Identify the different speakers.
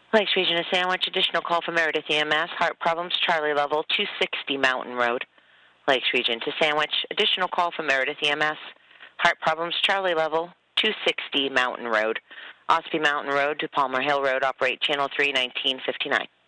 Speaker 1: Lakes Region of Sandwich, additional call for Meredith EMS, heart problems, Charlie level, 260 Mountain Road. Lakes Region to Sandwich, additional call for Meredith EMS, heart problems, Charlie level, 260 Mountain Road. Ospey Mountain Road to Palmer Hill Road, operate channel 3, 1959.